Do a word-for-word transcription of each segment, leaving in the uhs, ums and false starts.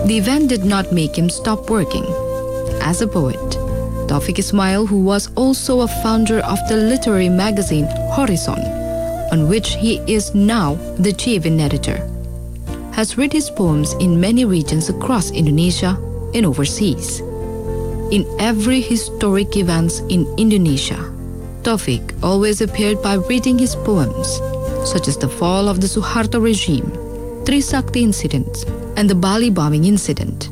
The event did not make him stop working. As a poet, Taufik Ismail, who was also a founder of the literary magazine Horizon, on which he is now the chief editor, has read his poems in many regions across Indonesia and overseas. In every historic events in Indonesia, Taufik always appeared by reading his poems, such as the fall of the Suharto regime, Trisakti incident, and the Bali bombing incident.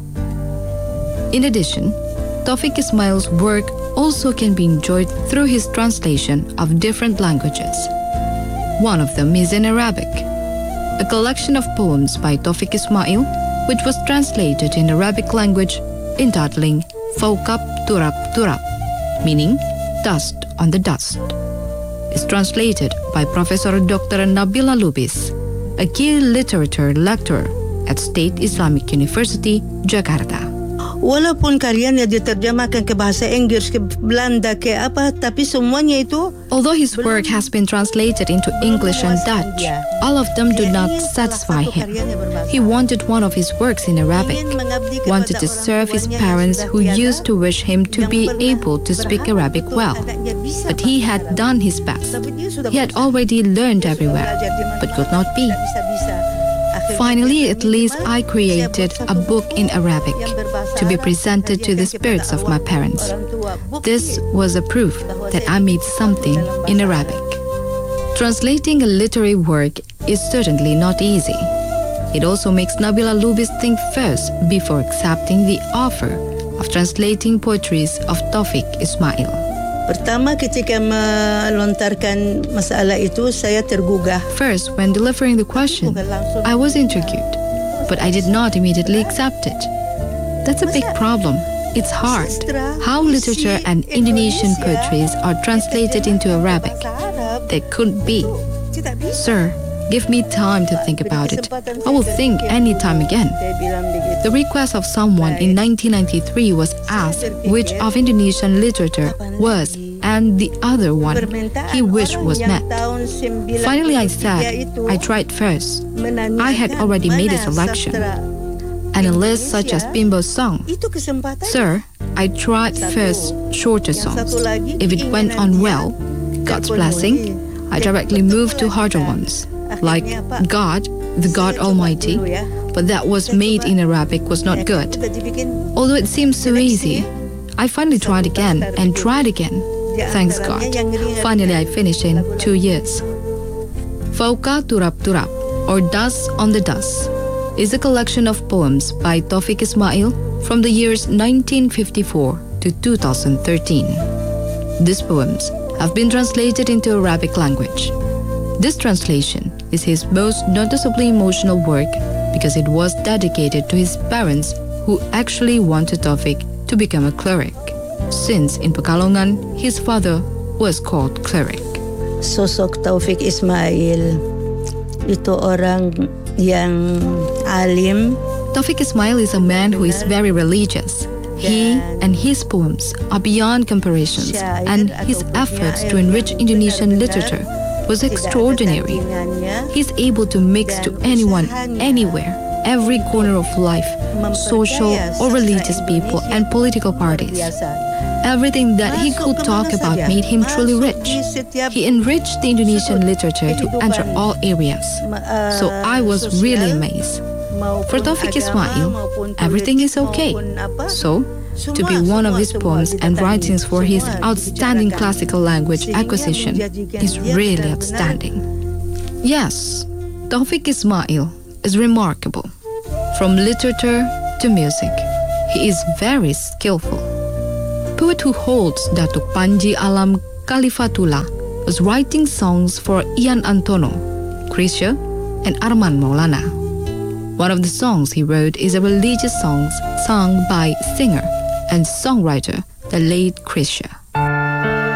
In addition, Taufik Ismail's work also can be enjoyed through his translation of different languages. One of them is in Arabic, a collection of poems by Taufik Ismail, which was translated in Arabic language entitling Fawqab Turab Turab, meaning dust on the dust. It's translated by Professor Doctor Nabila Lubis, a key literature lecturer at State Islamic University, Jakarta. Walaupun karyanya diterjemahkan ke bahasa Inggris, ke Belanda, ke apa, tapi semuanya itu. Although his work has been translated into English and Dutch, all of them do not satisfy him. He wanted one of his works in Arabic, wanted to serve his parents who used to wish him to be able to speak Arabic well. But he had done his best. He had already learned everywhere, but could not be. Finally, at least I created a book in Arabic to be presented to the spirits of my parents. This was a proof that I made something in Arabic. Translating a literary work is certainly not easy. It also makes Nabila Lubis think first before accepting the offer of translating poetries of Taufik Ismail. Pertama ketika melontarkan masalah itu, saya tergugah. First, when delivering the question, I was intrigued, but I did not immediately accept it. That's a big problem. It's hard. How literature and Indonesian poetries are translated into Arabic. That couldn't be. Sir, give me time to think about it. I will think any time again. The request of someone in nineteen ninety-three was asked which of Indonesian literature was and the other one he wished was met. Finally I said, I tried first. I had already made a selection. And a list such as Bimbo's song. Sir, I tried first shorter songs. If it went on well, God's blessing, I directly moved to harder ones, like God, the God Almighty, but that was made in Arabic was not good. Although it seemed so easy, I finally tried again and tried again. Thanks God. Finally I finished in two years. Fawqa Turab Turab, or Dust on the Dust, is a collection of poems by Taufik Ismail from the years nineteen fifty-four to two thousand thirteen. These poems have been translated into Arabic language. This translation is his most noticeably emotional work because it was dedicated to his parents who actually wanted Taufik to become a cleric, since in Pekalongan his father was called cleric. Sosok Taufik Ismail itu orang yang alim. Taufik Ismail is a man who is very religious. He and his poems are beyond comparisons, and his efforts to enrich Indonesian literature was extraordinary. He's able to mix to anyone, anywhere, every corner of life, social or religious people and political parties. Everything that he could talk about made him truly rich. He enriched the Indonesian literature to enter all areas. So I was really amazed. For Taufik Ismail, everything is okay. So, to be one of his poems and writings for his outstanding classical language acquisition is really outstanding. Yes, Taufik Ismail is remarkable. From literature to music, he is very skillful. Poet who holds Datuk Panji Alam Khalifatullah was writing songs for Ian Antono, Krisha, and Arman Maulana. One of the songs he wrote is a religious song sung by singer and songwriter, the late Krisha.